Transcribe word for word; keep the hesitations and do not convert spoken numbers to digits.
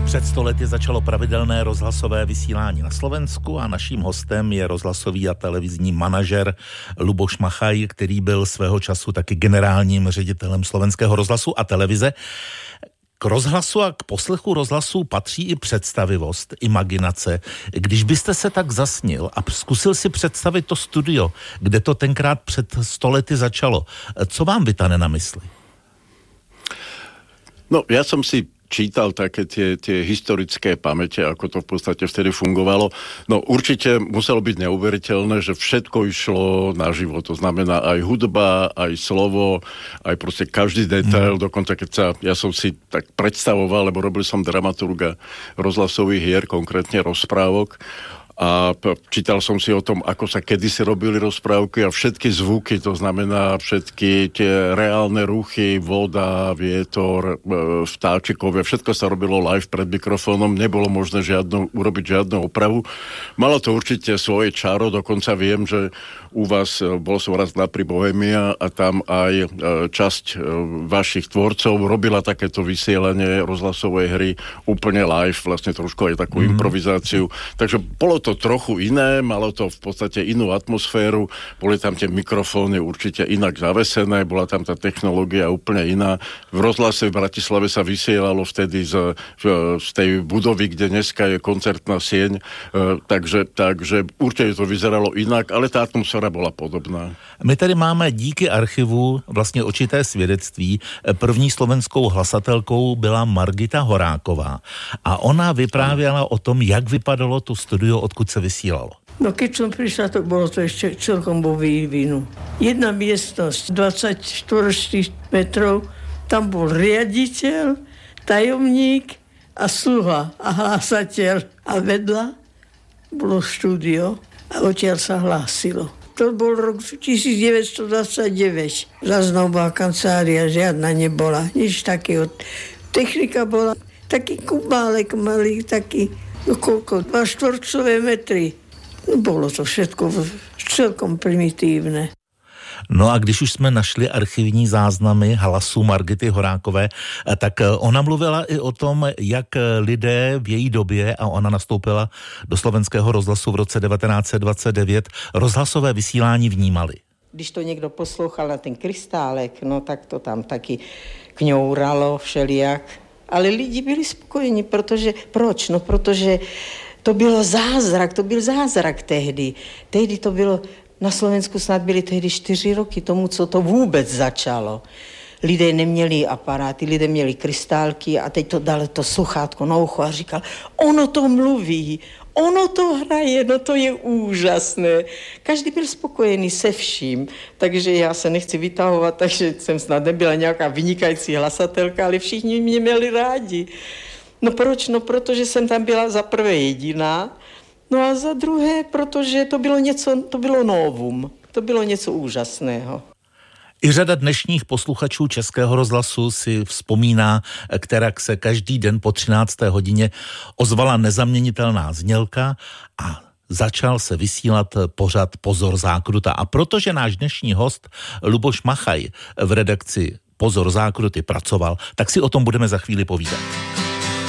Před sto lety začalo pravidelné rozhlasové vysílání na Slovensku a naším hostem je rozhlasový a televizní manažer Luboš Machaj, který byl svého času taky generálním ředitelem Slovenského rozhlasu a televize. K rozhlasu a k poslechu rozhlasu patří i představivost, imaginace. Když byste se tak zasnil a zkusil si představit to studio, kde to tenkrát před sto lety začalo, co vám vytane na mysli? No, ja som si čítal také tie, tie historické pamäte, ako to v podstate vtedy fungovalo. No určite muselo byť neuveriteľné, že všetko išlo naživo. To znamená aj hudba, aj slovo, aj proste každý detail. Mm. Dokonca keď sa, ja som si tak predstavoval, lebo robil som dramaturga rozhlasových hier, konkrétne rozprávok. A čítal som si o tom, ako sa kedysi robili rozprávky a všetky zvuky, to znamená všetky tie reálne ruchy, voda, vietor, vtáčikovia, všetko sa robilo live pred mikrofónom, nebolo možné žiadnu, urobiť žiadnu opravu. Malo to určite svoje čaro, dokonca viem, že u vás, bol som raz na pri Bohemia a tam aj časť vašich tvorcov robila takéto vysielanie rozhlasovej hry úplne live, vlastne trošku aj takú mm. improvizáciu. Takže bolo to trochu iné, malo to v podstate inú atmosféru, boli tam tie mikrofóny určite inak zavesené, bola tam tá technológia úplne iná. V rozhlase v Bratislave sa vysielalo vtedy z, z tej budovy, kde dneska je koncertná sieň, takže, takže určite to vyzeralo inak, ale tá atmosféra bola podobná. My tady máme díky archivu vlastně očité svědectví. První slovenskou hlasatelkou byla Margita Horáková a ona vyprávěla o tom, jak vypadalo to studio, odkud se vysílalo. No keď som prišla, to bolo to ešte celkom vo vývinu. Jedna miestnosť, dvadsaťštyri metrov, tam bol riaditeľ, tajomník a sluha a hlásateľ. A vedľa bolo štúdio a odtiaľ sa hlásilo. To bol rok devätnásťstodvadsaťdeväť. Záznamová kancelária žiadna nebola. Nič takého. Technika bola taký kubálek malý, taký, no koľko, dva štvorcové metry. No, bolo to všetko celkom primitívne. No a když už jsme našli archivní záznamy hlasu Margity Horákové, tak ona mluvila i o tom, jak lidé v její době, a ona nastoupila do slovenského rozhlasu v roce devatenáct set dvacet devět, rozhlasové vysílání vnímali. Když to někdo poslouchal na ten krystálek, no tak to tam taky kňouralo všelijak. Ale lidi byli spokojení, protože, proč? No protože to bylo zázrak, to byl zázrak tehdy. Tehdy to bylo, na Slovensku snad byly tehdy čtyři roky tomu, co to vůbec začalo. Lidé neměli aparáty, lidé měli krystálky a teď to dali to sluchátko na ucho a říkal, ono to mluví, ono to hraje, no to je úžasné. Každý byl spokojený se vším, takže já se nechci vytahovat, takže jsem snad nebyla nějaká vynikající hlasatelka, ale všichni mě měli rádi. No proč? No protože jsem tam byla za prvé jediná, no a za druhé, protože to bylo něco, to bylo novum, to bylo něco úžasného. I řada dnešních posluchačů Českého rozhlasu si vzpomíná, kterak se každý den po třinácté hodině ozvala nezaměnitelná znělka a začal se vysílat pořad Pozor zákruta. A protože náš dnešní host Luboš Machaj v redakci Pozor zákruty pracoval, tak si o tom budeme za chvíli povídat.